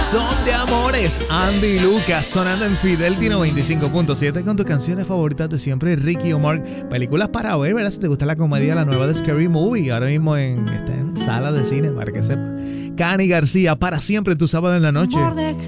Son de amores, Andy y Lucas sonando en Fidelity 95.7 con tus canciones favoritas de siempre, Ricky Omar. Películas para ver, ¿verdad? Si te gusta la comedia, la nueva de Scary Movie, ahora mismo está en salas de cine, para que sepas. Cani García, para siempre tu sábado en la noche.